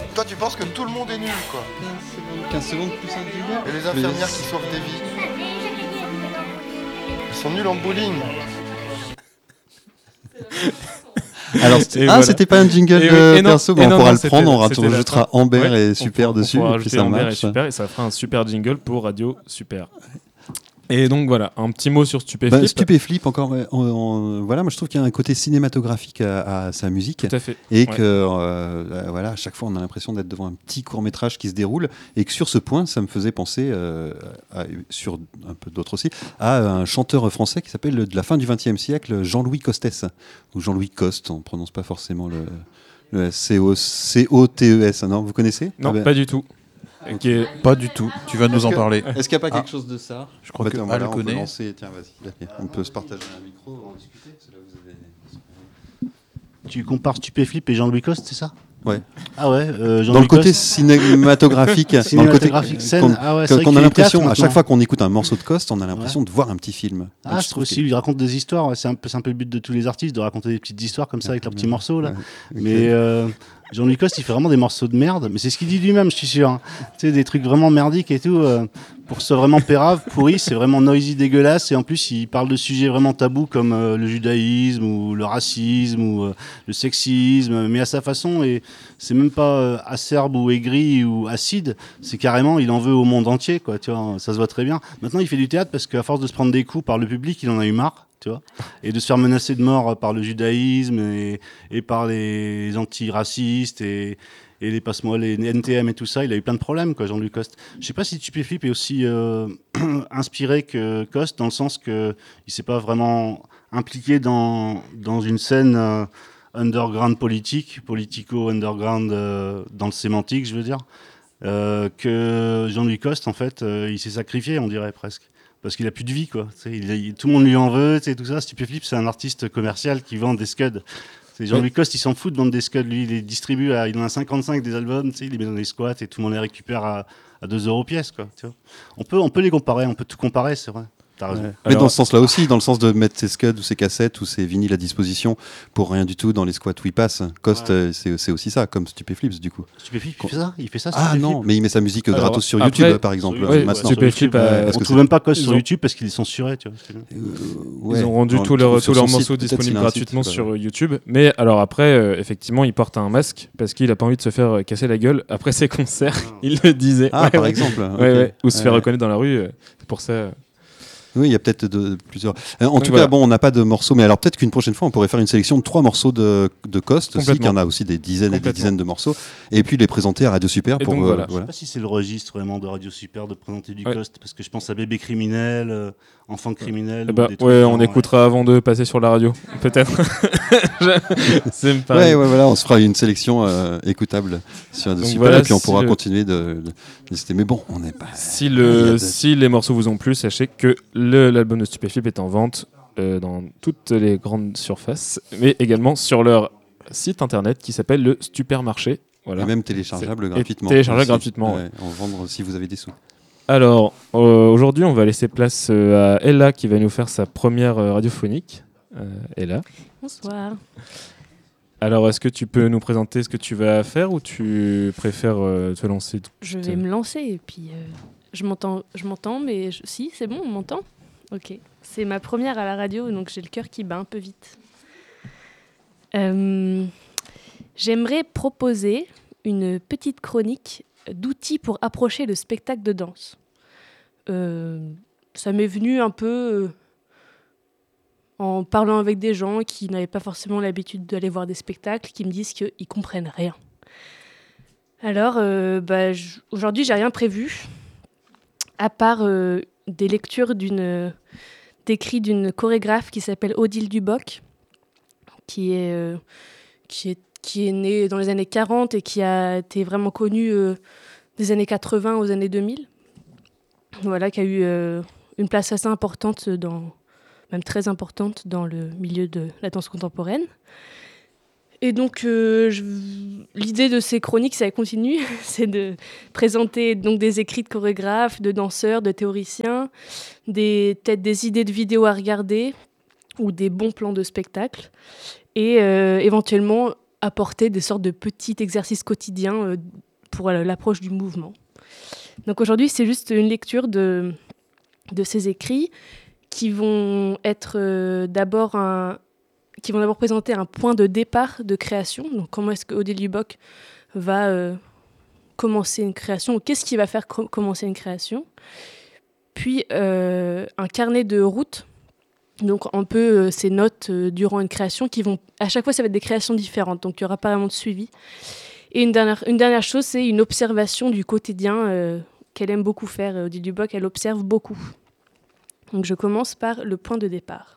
Toi, tu penses que tout le monde est nul, quoi. 15 secondes plus un jingle. Et les infirmières qui sauvent des vies. Ils sont nuls en bowling. Alors, c'était pas un jingle perso, mais on pourra le prendre, on rajoutera Amber et Super dessus, et puis ça marche. Et Super, et ça fera un super jingle pour Radio Super. Et donc voilà, un petit mot sur Stupéflip. Stupéflip, encore, voilà, moi je trouve qu'il y a un côté cinématographique à sa musique. Tout à fait. Et que, voilà, à chaque fois on a l'impression d'être devant un petit court-métrage qui se déroule. Et que sur ce point, ça me faisait penser, sur un peu d'autres aussi, à un chanteur français qui s'appelle de la fin du XXe siècle, Jean-Louis Costes. Ou Jean-Louis Coste, on ne prononce pas forcément le C-O-T-E-S. Non, vous connaissez ? Non, pas du tout. Okay. Pas du tout. Tu vas nous en parler. Est-ce qu'il n'y a pas quelque chose de ça ? Je crois que Al connaît. Tiens, vas-y. On peut se partager un micro, on va discuter. Là, vous avez... Tu compares Stupéflip et Jean-Louis Coste, c'est ça ? Ouais. Ah ouais. Dans le côté cinématographique, dans le côté scène. qu'on a l'impression, à chaque fois qu'on écoute un morceau de Coste, on a l'impression de voir un petit film. Ah, je trouve aussi, il raconte des histoires. C'est un peu le but de tous les artistes, de raconter des petites histoires comme ça avec leurs petits morceaux là. Okay. Mais Jean-Louis Coste, il fait vraiment des morceaux de merde, mais c'est ce qu'il dit lui-même, je suis sûr. Hein. Tu sais, des trucs vraiment merdiques et tout. Pour que ce soit vraiment pérave, pourri, c'est vraiment noisy, dégueulasse. Et en plus, il parle de sujets vraiment tabous comme le judaïsme ou le racisme ou le sexisme, mais à sa façon. Et c'est même pas acerbe ou aigri ou acide. C'est carrément, il en veut au monde entier, quoi. Tu vois, ça se voit très bien. Maintenant, il fait du théâtre parce qu'à force de se prendre des coups par le public, il en a eu marre. Tu vois, et de se faire menacer de mort par le judaïsme et par les antiracistes et les passe-moi, les NTM et tout ça, il a eu plein de problèmes, quoi, Jean-Louis Coste. Je sais pas si Stupéflip est aussi inspiré que Coste, dans le sens que il s'est pas vraiment impliqué dans une scène underground politico-underground dans le sémantique, je veux dire, que Jean-Louis Coste, en fait, il s'est sacrifié, on dirait presque. Parce qu'il a plus de vie, quoi. Tout le monde lui en veut, tout ça. Stupéflip, c'est un artiste commercial qui vend des scuds. Jean-Louis Coste, il s'en fout de vendre des scuds. Lui, il les distribue, il en a 55 des albums, il les met dans les squats et tout le monde les récupère à 2 € pièce, quoi. Tu vois. On peut les comparer, on peut tout comparer, c'est vrai. T'as raison. Ouais. Mais dans ce sens-là aussi, dans le sens de mettre ses scuds ou ses cassettes ou ses vinyles à disposition pour rien du tout dans les squats où il passe. Coste, c'est aussi ça, comme Stupéflips du coup. Stupéflip, il fait ça. Ah non, mais il met sa musique gratos sur YouTube, par exemple. Maintenant. Stupéflip, on trouve même pas Coste sur YouTube parce qu'il est censuré, tu vois. Ils ont rendu tous leurs morceaux disponibles gratuitement sur YouTube. Mais alors après, effectivement, il porte un masque parce qu'il a pas envie de se faire casser la gueule après ses concerts. Il le disait. Ah, par exemple. Ou se faire reconnaître dans la rue. C'est pour ça. Oui, il y a peut-être plusieurs. En tout cas, bon, on n'a pas de morceaux, mais alors peut-être qu'une prochaine fois, on pourrait faire une sélection de 3 morceaux de Coste, aussi, qu'il y en a aussi des dizaines et des dizaines de morceaux, et puis les présenter à Radio Super. Pour, voilà. Je ne sais pas si c'est le registre vraiment de Radio Super de présenter du Coste, parce que je pense à Bébé criminel, Enfant criminel. On écoutera avant de passer sur la radio, peut-être. C'est pareil. Voilà, on se fera une sélection écoutable sur Radio Super, voilà, et puis on pourra continuer de lister. Mais bon, on n'est pas. Si les morceaux vous ont plu, sachez que l'album de Stupéflip est en vente dans toutes les grandes surfaces, mais également sur leur site internet qui s'appelle le Supermarché. Voilà. Et même téléchargeable gratuitement. Gratuitement. En vendre si vous avez des sous. Alors, aujourd'hui, on va laisser place à Ella qui va nous faire sa première radiophonique. Ella. Bonsoir. Alors, est-ce que tu peux nous présenter ce que tu vas faire ou tu préfères te lancer ? Je vais me lancer et puis je m'entends, mais si, c'est bon, on m'entend ? Ok. C'est ma première à la radio, donc j'ai le cœur qui bat un peu vite. J'aimerais proposer une petite chronique d'outils pour approcher le spectacle de danse. Ça m'est venu un peu en parlant avec des gens qui n'avaient pas forcément l'habitude d'aller voir des spectacles, qui me disent qu'ils comprennent rien. Alors, aujourd'hui, j'ai rien prévu, à part des lectures d'écrits d'une chorégraphe qui s'appelle Odile Duboc, qui est née dans les années 40 et qui a été vraiment connue des années 80 aux années 2000. Voilà, qui a eu une place assez importante, même très importante, dans le milieu de la danse contemporaine. Et donc, l'idée de ces chroniques, ça continue, c'est de présenter donc, des écrits de chorégraphes, de danseurs, de théoriciens, peut-être des idées de vidéos à regarder ou des bons plans de spectacle. Et éventuellement, apporter des sortes de petits exercices quotidiens pour l'approche du mouvement. Donc aujourd'hui, c'est juste une lecture de ces écrits qui vont être d'abord présenter un point de départ de création. Donc comment est-ce que Odile Duboc va commencer une création, ou qu'est-ce qui va faire commencer une création. Puis un carnet de route, donc un peu ces notes durant une création qui vont, à chaque fois ça va être des créations différentes, donc il n'y aura pas vraiment de suivi. Et une dernière chose, c'est une observation du quotidien qu'elle aime beaucoup faire. Odile Duboc, elle observe beaucoup. Donc je commence par le point de départ.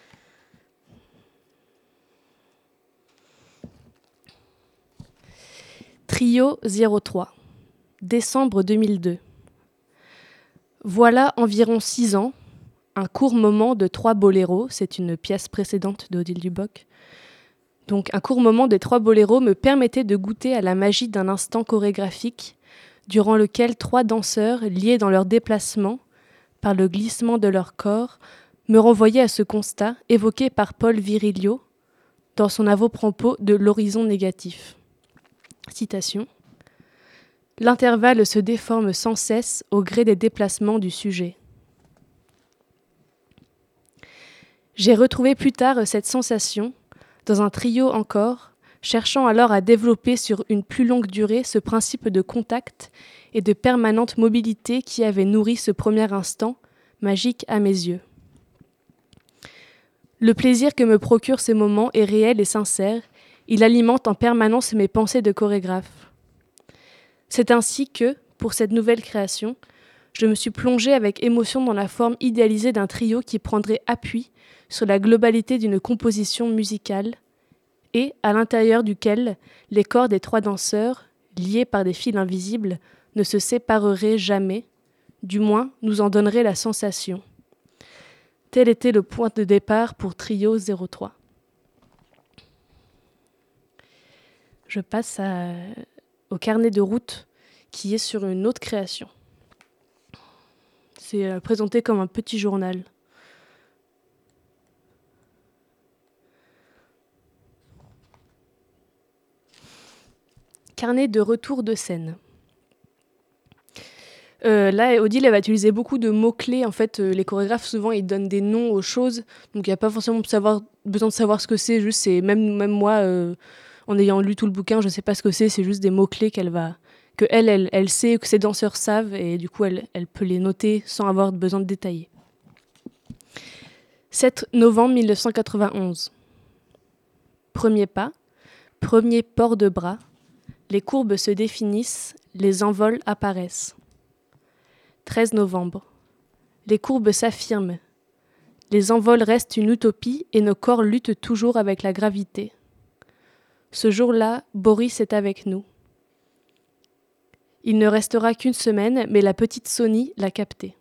Trio 03, décembre 2002. Voilà environ 6 ans, un court moment de 3 boléros, c'est une pièce précédente d'Odile Duboc. Donc un court moment de 3 boléros me permettait de goûter à la magie d'un instant chorégraphique, durant lequel 3 danseurs, liés dans leur déplacement, par le glissement de leur corps, me renvoyaient à ce constat évoqué par Paul Virilio dans son avant-propos de l'horizon négatif. Citation. L'intervalle se déforme sans cesse au gré des déplacements du sujet. J'ai retrouvé plus tard cette sensation, dans un trio encore, cherchant alors à développer sur une plus longue durée ce principe de contact et de permanente mobilité qui avait nourri ce premier instant, magique à mes yeux. Le plaisir que me procurent ces moments est réel et sincère, il alimente en permanence mes pensées de chorégraphe. C'est ainsi que, pour cette nouvelle création, je me suis plongée avec émotion dans la forme idéalisée d'un trio qui prendrait appui sur la globalité d'une composition musicale et à l'intérieur duquel les corps des 3 danseurs, liés par des fils invisibles, ne se sépareraient jamais, du moins nous en donnerait la sensation. Tel était le point de départ pour Trio 03. Je passe au carnet de route qui est sur une autre création. C'est présenté comme un petit journal. Carnet de retour de scène. Là, Odile, elle va utiliser beaucoup de mots-clés. En fait, les chorégraphes, souvent, ils donnent des noms aux choses. Donc, il n'y a pas forcément besoin de savoir ce que c'est. Juste, c'est même moi, en ayant lu tout le bouquin, je ne sais pas ce que c'est. C'est juste des mots-clés que elle sait, que ses danseurs savent. Et du coup, elle peut les noter sans avoir besoin de détailler. 7 novembre 1991. Premier pas. Premier port de bras. Les courbes se définissent. Les envols apparaissent. 13 novembre. Les courbes s'affirment. Les envols restent une utopie et nos corps luttent toujours avec la gravité. Ce jour-là, Boris est avec nous. Il ne restera qu'une semaine, mais la petite Sony l'a capté.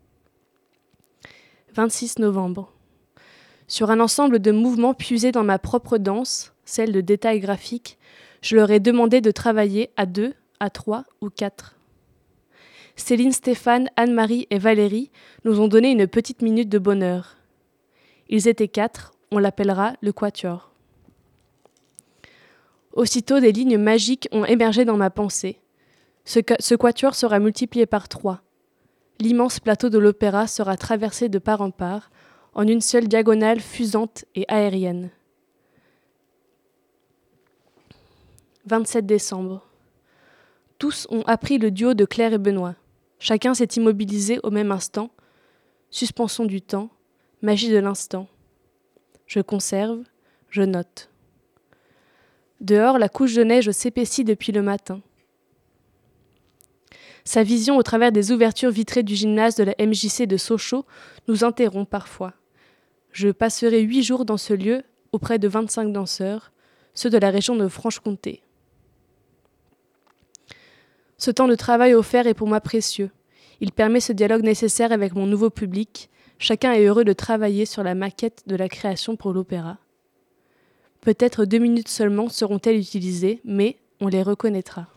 26 novembre. Sur un ensemble de mouvements puisés dans ma propre danse, celle de détails graphiques, je leur ai demandé de travailler à 2, à 3 ou 4. Céline, Stéphane, Anne-Marie et Valérie nous ont donné une petite minute de bonheur. Ils étaient 4, on l'appellera le quatuor. Aussitôt, des lignes magiques ont émergé dans ma pensée. Ce quatuor sera multiplié par 3. L'immense plateau de l'opéra sera traversé de part en part, en une seule diagonale fusante et aérienne. 27 décembre. Tous ont appris le duo de Claire et Benoît. Chacun s'est immobilisé au même instant. Suspension du temps, magie de l'instant. Je conserve, je note. Dehors, la couche de neige s'épaissit depuis le matin. Sa vision au travers des ouvertures vitrées du gymnase de la MJC de Sochaux nous interrompt parfois. Je passerai 8 jours dans ce lieu auprès de 25 danseurs, ceux de la région de Franche-Comté. Ce temps de travail offert est pour moi précieux. Il permet ce dialogue nécessaire avec mon nouveau public. Chacun est heureux de travailler sur la maquette de la création pour l'opéra. Peut-être 2 minutes seulement seront-elles utilisées, mais on les reconnaîtra.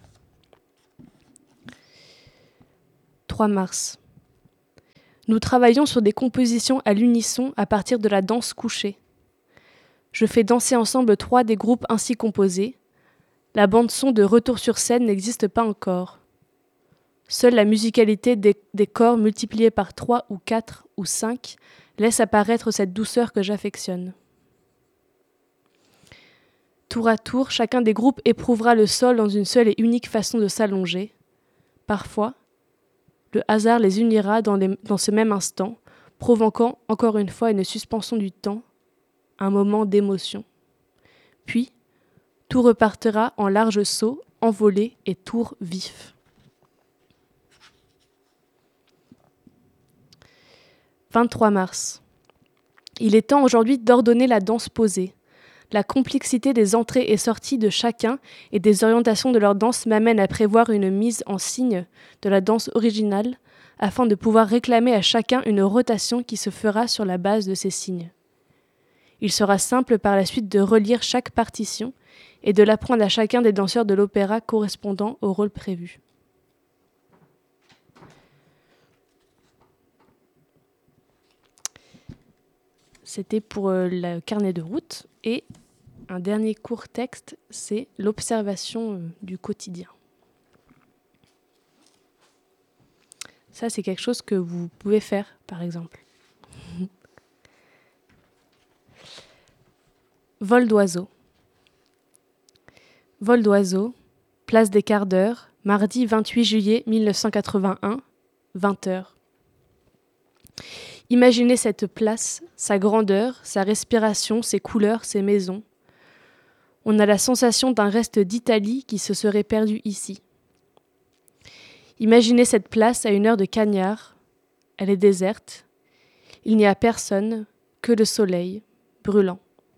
3 mars. Nous travaillons sur des compositions à l'unisson à partir de la danse couchée. Je fais danser ensemble 3 des groupes ainsi composés. La bande-son de Retour sur scène n'existe pas encore. Seule la musicalité des corps multipliée par 3 ou 4 ou 5 laisse apparaître cette douceur que j'affectionne. Tour à tour, chacun des groupes éprouvera le sol dans une seule et unique façon de s'allonger. Parfois, le hasard les unira dans ce même instant, provoquant encore une fois une suspension du temps, un moment d'émotion. Puis, tout repartira en large saut, envolé et tour vif. 23 mars. Il est temps aujourd'hui d'ordonner la danse posée. La complexité des entrées et sorties de chacun et des orientations de leur danse m'amène à prévoir une mise en signe de la danse originale afin de pouvoir réclamer à chacun une rotation qui se fera sur la base de ces signes. Il sera simple par la suite de relire chaque partition et de l'apprendre à chacun des danseurs de l'opéra correspondant au rôle prévu. C'était pour le carnet de route. Et un dernier court texte, c'est l'observation du quotidien. Ça, c'est quelque chose que vous pouvez faire, par exemple. Vol d'oiseau. Vol d'oiseau, place des quarts d'heure, mardi 28 juillet 1981, 20h. Imaginez cette place, sa grandeur, sa respiration, ses couleurs, ses maisons. On a la sensation d'un reste d'Italie qui se serait perdu ici. Imaginez cette place à 1 heure de cagnard. Elle est déserte. Il n'y a personne, que le soleil, brûlant.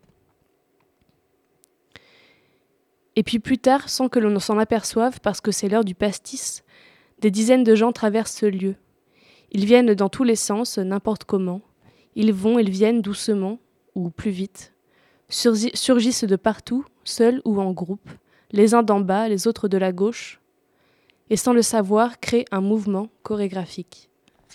Et puis plus tard, sans que l'on s'en aperçoive, parce que c'est l'heure du pastis, des dizaines de gens traversent ce lieu. Ils viennent dans tous les sens, n'importe comment. Ils vont, ils viennent doucement, ou plus vite. Surgissent de partout, seuls ou en groupe, les uns d'en bas, les autres de la gauche, et sans le savoir, créent un mouvement chorégraphique.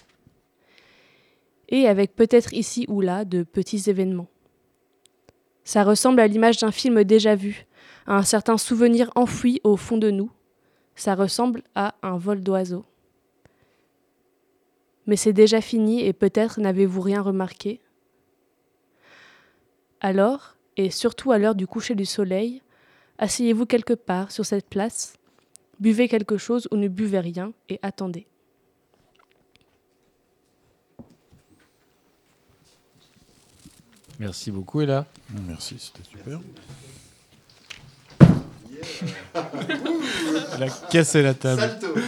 Et avec peut-être ici ou là de petits événements. Ça ressemble à l'image d'un film déjà vu, à un certain souvenir enfoui au fond de nous. Ça ressemble à un vol d'oiseau. Mais c'est déjà fini et peut-être n'avez-vous rien remarqué. Alors, et surtout à l'heure du coucher du soleil, asseyez-vous quelque part sur cette place, buvez quelque chose ou ne buvez rien et attendez. Merci beaucoup, Ella. Merci, c'était super. Elle a cassé la table.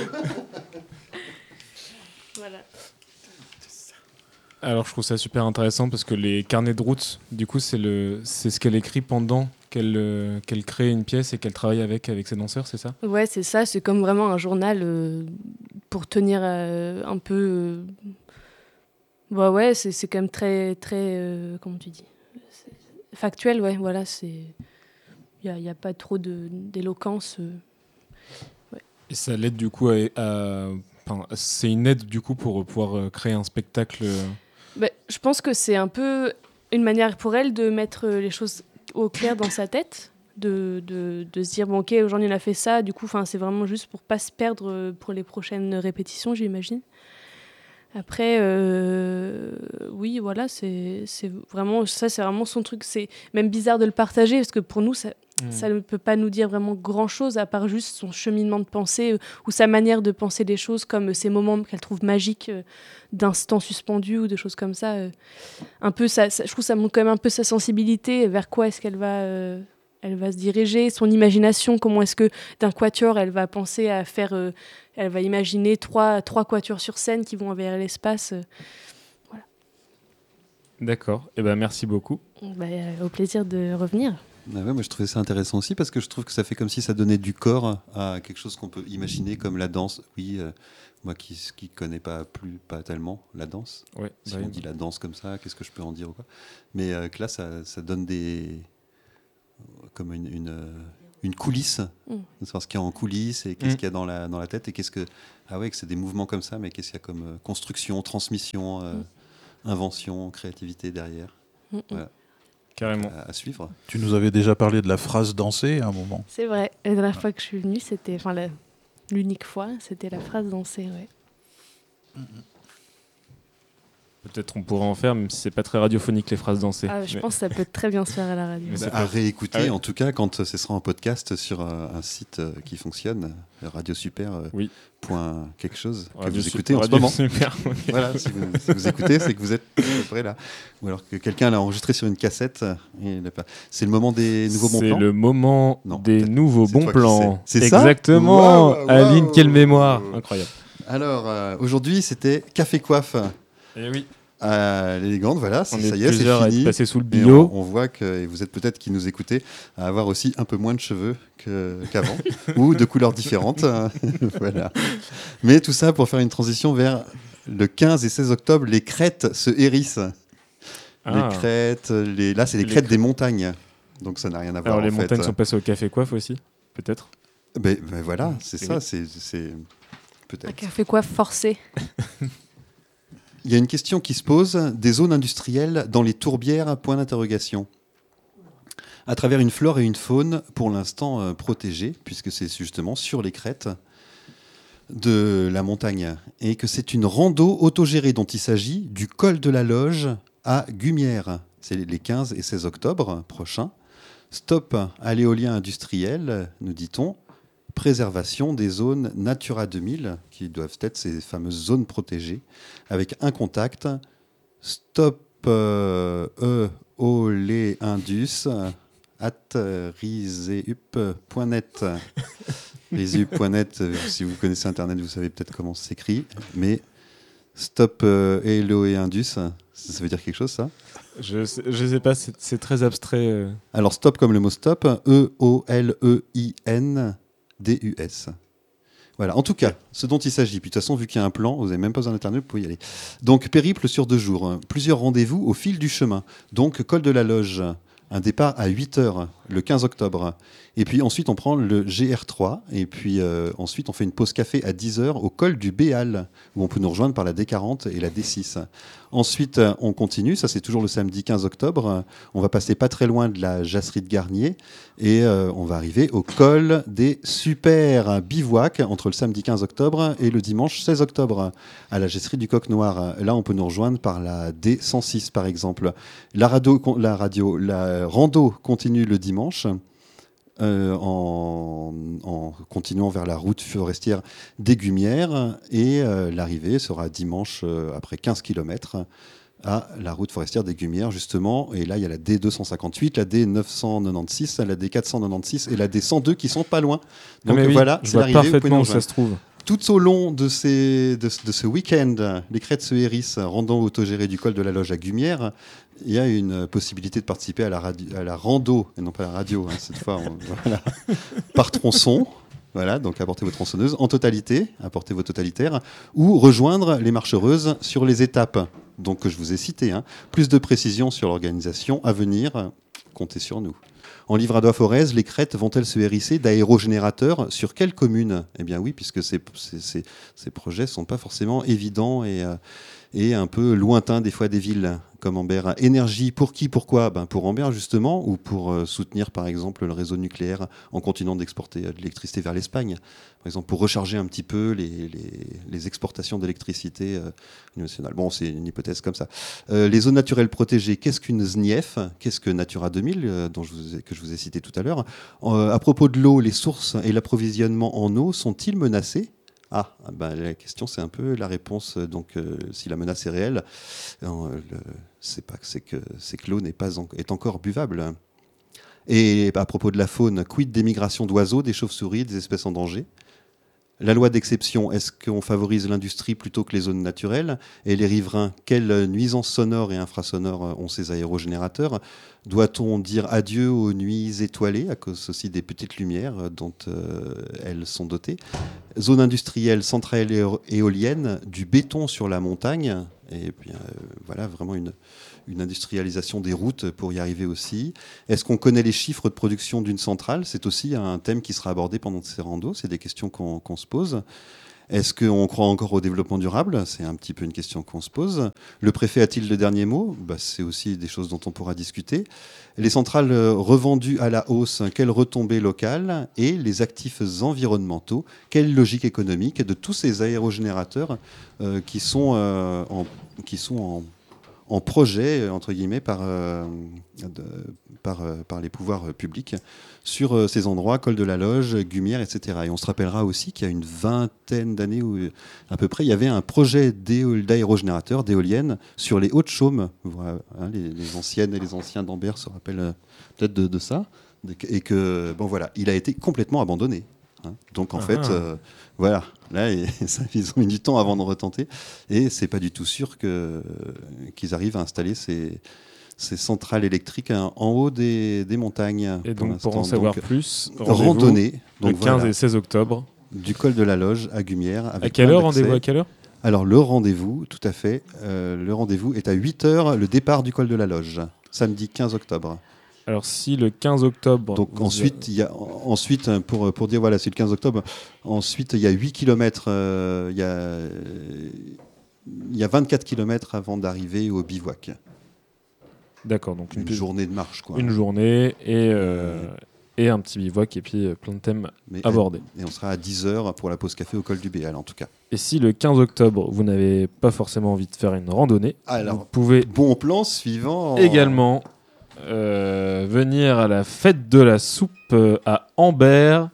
Voilà. Alors, je trouve ça super intéressant parce que les carnets de route, du coup, c'est ce qu'elle écrit pendant qu'elle crée une pièce et qu'elle travaille avec ses danseurs, c'est ça ? Ouais, c'est ça. C'est comme vraiment un journal pour tenir un peu. Bah ouais, c'est quand même très, très. Comment tu dis ? Factuel, ouais. Voilà, c'est. Il n'y a pas trop d'éloquence. Ouais. Et ça l'aide du coup c'est une aide du coup pour pouvoir créer un spectacle. Je pense que c'est un peu une manière pour elle de mettre les choses au clair dans sa tête, de se dire bon ok aujourd'hui on a fait ça, du coup c'est vraiment juste pour pas se perdre pour les prochaines répétitions, j'imagine. Après oui voilà c'est vraiment ça, c'est vraiment son truc. C'est même bizarre de le partager parce que pour nous ça ne peut pas nous dire vraiment grand-chose à part juste son cheminement de pensée ou sa manière de penser des choses, comme ces moments qu'elle trouve magiques d'instants suspendus ou de choses comme ça. Un peu ça, je trouve que ça montre quand même un peu sa sensibilité, vers quoi est-ce qu'elle va se diriger, son imagination, comment est-ce que d'un quatuor elle va penser à faire, elle va imaginer trois quatuors sur scène qui vont vers l'espace. Voilà. D'accord, et merci beaucoup. Au plaisir de revenir. Ah ouais, moi je trouvais ça intéressant aussi parce que je trouve que ça fait comme si ça donnait du corps à quelque chose qu'on peut imaginer comme la danse. Oui, moi qui connais pas tellement la danse. Ouais, si on dit la danse comme ça, qu'est-ce que je peux en dire ou quoi. Mais que là, ça donne comme une coulisse, de savoir ce qu'il y a en coulisses et qu'est-ce qu'il y a dans la tête et qu'est-ce que que c'est des mouvements comme ça, mais qu'est-ce qu'il y a comme construction, transmission, invention, créativité derrière. Voilà. Carrément. à suivre. Tu nous avais déjà parlé de la phrase dansée à un moment. C'est vrai. La dernière fois que je suis venue, c'était... Enfin, l'unique fois, c'était la phrase dansée, ouais. Peut-être on pourrait en faire, même si c'est pas très radiophonique les phrases dansées. Je pense que ça peut très bien se faire à la radio. À réécouter, Ah ouais. en tout cas, quand ce sera en podcast sur un site qui fonctionne, Radio Super. Oui. Point quelque chose que Radio vous écoutez en ce Radio moment. Super, ok. Voilà, si vous écoutez, c'est que vous êtes à peu près là. Ou alors que quelqu'un l'a enregistré sur une cassette. Et il l'a pas. C'est le moment des nouveaux bons plans. C'est le moment Non, des peut-être nouveaux c'est bons toi qui plans. sais. C'est ça. Exactement. Waouh, Aline, quelle waouh. mémoire. Incroyable. Alors, aujourd'hui, c'était Café Coiffe Et oui. à l'élégante. Voilà, On ça est y est, c'est plusieurs à être fini. passés sous le Et bio. on voit que et vous êtes peut-être qui nous écoutez à avoir aussi un peu moins de cheveux qu'avant ou de couleurs différentes. Voilà. Mais tout ça pour faire une transition vers le 15 et 16 octobre, les crêtes se hérissent. Ah. Les crêtes, là c'est les Les crêtes des montagnes. Donc ça n'a rien à voir. Alors les en fait. montagnes sont passées au café coiffe aussi, peut-être. Ben voilà, c'est Et ça, oui. c'est Un peut-être. café coiffe forcé. Il y a une question qui se pose, des zones industrielles dans les tourbières, point d'interrogation. À travers une flore et une faune, pour l'instant protégées, puisque c'est justement sur les crêtes de la montagne, et que c'est une rando autogérée dont il s'agit du col de la Loge à Gumières. C'est les 15 et 16 octobre prochains. Stop à l'éolien industriel, nous dit-on. Préservation des zones Natura 2000, qui doivent être ces fameuses zones protégées, avec un contact, stop oléindus at riseup.net. Riseup.net, si vous connaissez Internet, vous savez peut-être comment ça s'écrit, mais stop oléindus, ça veut dire quelque chose, ça? Je sais pas, c'est très abstrait. Alors stop comme le mot stop, EOLEIN DUS. Voilà, en tout cas, ce dont il s'agit. Puis de toute façon, vu qu'il y a un plan, vous n'avez même pas besoin d'internet, vous pouvez y aller. Donc, périple sur 2 jours. Plusieurs rendez-vous au fil du chemin. Donc, col de la Loge, un départ à 8h le 15 octobre. Et puis ensuite, on prend le GR3. Et puis ensuite, on fait une pause café à 10h au col du Béal, où on peut nous rejoindre par la D40 et la D6. Ensuite, on continue. Ça, c'est toujours le samedi 15 octobre. On va passer pas très loin de la Jasserie de Garnier. Et on va arriver au col des Super Bivouacs entre le samedi 15 octobre et le dimanche 16 octobre à la Jasserie du Coq Noir. Là, on peut nous rejoindre par la D106, par exemple. La rando continue le dimanche. En continuant vers la route forestière des Gumières et l'arrivée sera dimanche après 15 km à la route forestière des Gumières justement, et là il y a la D258, la D996, la D496 et la D102 qui sont pas loin, donc mais oui, voilà, je c'est vois l'arrivée, vous pouvez parfaitement nous où ça rejoindre. se trouve. Tout au long de ce week-end, les crêtes se hérissent, rendant autogéré du col de la Loge à Gumières. Il y a une possibilité de participer à la rando, et non pas à la radio, hein, cette fois, voilà, par tronçon. Voilà, donc apportez vos tronçonneuses en totalité, apportez vos totalitaires, ou rejoindre les marcheuses sur les étapes, donc que je vous ai citées. Hein. Plus de précisions sur l'organisation à venir, comptez sur nous. En Livradois-Forez, les crêtes vont-elles se hérisser d'aérogénérateurs sur quelle commune? Eh bien oui, puisque ces projets ne sont pas forcément évidents et un peu lointains des fois des villes comme Ambert. Énergie, pour qui, pourquoi? Pour Ambert justement, ou pour soutenir par exemple le réseau nucléaire en continuant d'exporter de l'électricité vers l'Espagne. Par exemple, pour recharger un petit peu les exportations d'électricité nationale. Bon, c'est une hypothèse comme ça. Les zones naturelles protégées, qu'est-ce qu'une ZNIEF? Qu'est-ce que Natura 2000, que je vous ai cité tout à l'heure? À propos de l'eau, les sources et l'approvisionnement en eau sont-ils menacés? La question, c'est un peu la réponse. Donc, si la menace est réelle, c'est que l'eau est encore buvable. Et à propos de la faune, quid des migrations d'oiseaux, des chauves-souris, des espèces en danger? La loi d'exception, est-ce qu'on favorise l'industrie plutôt que les zones naturelles? Et les riverains, quelles nuisances sonores et infrasonores ont ces aérogénérateurs? Doit-on dire adieu aux nuits étoilées à cause aussi des petites lumières dont elles sont dotées? Zone industrielle, centrale éolienne, du béton sur la montagne, et bien voilà, vraiment une industrialisation des routes pour y arriver aussi. Est-ce qu'on connaît les chiffres de production d'une centrale? C'est aussi un thème qui sera abordé pendant ces randos, c'est des questions qu'on se pose. Est-ce qu'on croit encore au développement durable? C'est un petit peu une question qu'on se pose. Le préfet a-t-il le dernier mot? C'est aussi des choses dont on pourra discuter. Les centrales revendues à la hausse, quelles retombées locales? Et les actifs environnementaux, quelle logique économique de tous ces aérogénérateurs qui sont en projet, entre guillemets, par les pouvoirs publics sur ces endroits, Col de la Loge, Gumière, etc. Et on se rappellera aussi qu'il y a une vingtaine d'années à peu près, il y avait un projet d'aérogénérateur, d'éoliennes, sur les Hauts-de-Chaume. Voilà, les anciennes et les anciens d'Ambert se rappellent peut-être de ça. Et que, il a été complètement abandonné. Donc en fait, voilà, là, ils ont mis du temps avant de retenter, et c'est pas du tout sûr qu'ils arrivent à installer ces centrales électriques en haut des montagnes. Et donc pour en savoir plus, randonnée, le 15 et 16 octobre. Du col de la Loge à Gumière. À quelle heure rendez-vous? À quelle heure? Alors le rendez-vous, tout à fait, le rendez-vous est à 8h, le départ du col de la Loge, samedi 15 octobre. Alors si le 15 octobre... Donc ensuite, pour dire, voilà, c'est le 15 octobre, ensuite il y a 8 km, il y a 24 km avant d'arriver au bivouac. D'accord, donc une journée de marche, quoi. Une journée et un petit bivouac et puis plein de thèmes abordés. Et on sera à 10h pour la pause café au col du Béal, en tout cas. Et si le 15 octobre, vous n'avez pas forcément envie de faire une randonnée, alors, vous pouvez bon plan suivant également venir à la fête de la soupe à Ambert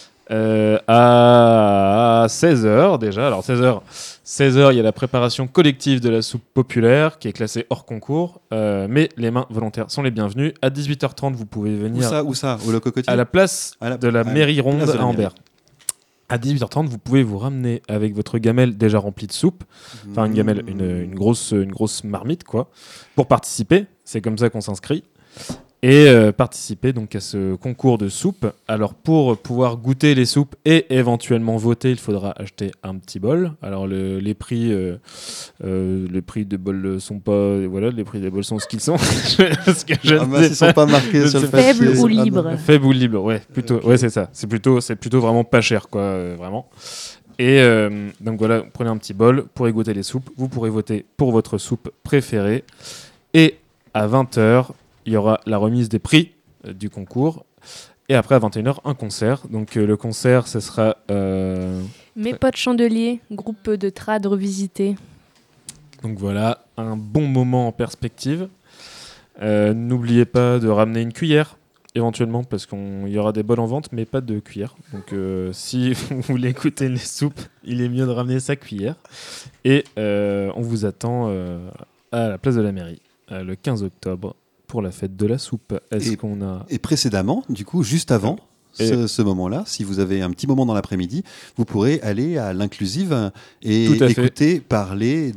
à 16h déjà. Alors 16h, il y a la préparation collective de la soupe populaire qui est classée hors concours, mais les mains volontaires sont les bienvenues. À 18h30, vous pouvez venir Où ça Au Le Cocotier? À la place de la mairie ronde à Ambert. À 18h30, vous pouvez vous ramener avec votre gamelle déjà remplie de soupe, enfin une gamelle, une grosse marmite, quoi, pour participer. C'est comme ça qu'on s'inscrit. Et participer donc à ce concours de soupe. Alors pour pouvoir goûter les soupes et éventuellement voter, il faudra acheter un petit bol. Alors les prix des bols sont pas, voilà, les prix des bols sont ce qu'ils sont. Parce que ils sont pas marqués sur le papier. Faible ou libre. Faible ou libre, ouais, plutôt. Okay. Ouais, c'est ça. C'est plutôt vraiment pas cher, quoi, vraiment. Et donc voilà, prenez un petit bol pour y goûter les soupes. Vous pourrez voter pour votre soupe préférée. Et à 20h, il y aura la remise des prix du concours. Et après, à 21h, un concert. Donc le concert, ce sera... Mes potes chandeliers, groupe de trad revisité. Donc voilà, un bon moment en perspective. N'oubliez pas de ramener une cuillère, éventuellement, parce qu'il y aura des bols en vente, mais pas de cuillère. Donc si vous voulez goûter les soupes, il est mieux de ramener sa cuillère. Et on vous attend à la place de la mairie, le 15 octobre, pour la fête de la soupe. Et précédemment, du coup, juste avant ce moment-là, si vous avez un petit moment dans l'après-midi, vous pourrez aller à l'Inclusive et écouter parler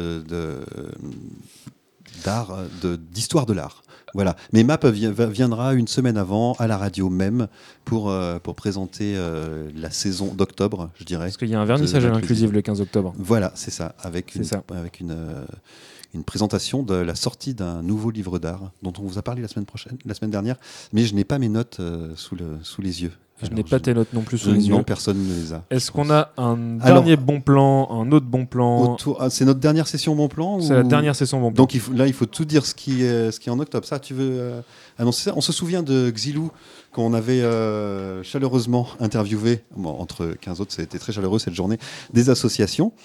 d'histoire de l'art. Voilà. Mais MAP viendra une semaine avant à la radio même pour présenter la saison d'octobre, je dirais. Parce qu'il y a un vernissage à l'Inclusive le 15 octobre. Voilà, c'est ça, avec une présentation de la sortie d'un nouveau livre d'art dont on vous a parlé la semaine dernière, mais je n'ai pas mes notes sous les yeux. Je n'ai pas tes notes non plus sous les yeux. Non, personne ne les a. Est-ce qu'on a un dernier bon plan, un autre bon plan c'est notre dernière session bon plan? C'est la dernière session bon plan. Donc il faut tout dire ce qui est en octobre. Ça, tu veux annoncer ça? On se souvient de Xilou, qu'on avait chaleureusement interviewé, entre 15 autres, ça a été très chaleureux cette journée, des associations.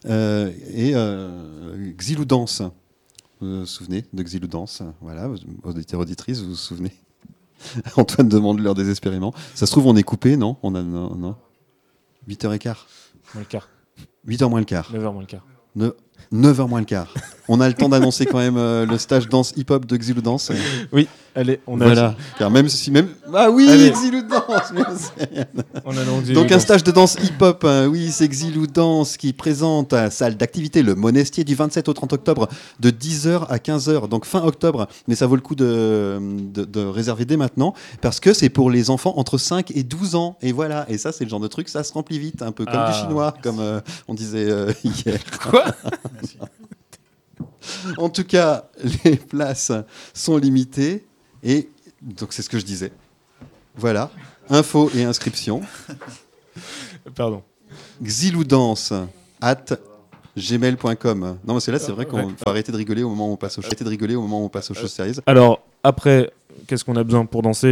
Xilou Danse. Vous vous souvenez de Xilou Danse? Voilà, auditeurs, auditrices, vous vous souvenez? Antoine demande l'heure désespérément. Ça se trouve, on est coupé, non? Non. 8h15. Moins le quart. 8h moins le quart. 9h moins le quart. 9h moins le quart. On a le temps d'annoncer quand même le stage danse hip-hop de Xilou Danse. Oui, allez, on a... Voilà. Car même... Ah oui, allez. Xilou Danse. Donc un stage de danse hip-hop, oui, c'est Xilou Danse qui présente à salle d'activité Le Monestier du 27 au 30 octobre de 10h à 15h, donc fin octobre. Mais ça vaut le coup de réserver dès maintenant parce que c'est pour les enfants entre 5 et 12 ans. Et voilà, et ça c'est le genre de truc, ça se remplit vite, un peu comme du chinois, comme on disait hier. Quoi? En tout cas, les places sont limitées et donc c'est ce que je disais. Voilà, info et inscription. Pardon. xiloudance@gmail.com. Non, parce que là, c'est vrai qu'on faut arrêter de rigoler au moment où on passe aux choses sérieuses. Alors, après, qu'est-ce qu'on a besoin pour danser ?